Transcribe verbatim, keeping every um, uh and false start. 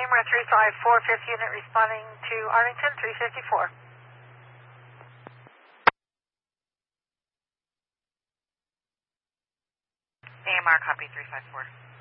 AMR three five four, fifth unit responding to Arlington three fifty-four. A M R copy three five four.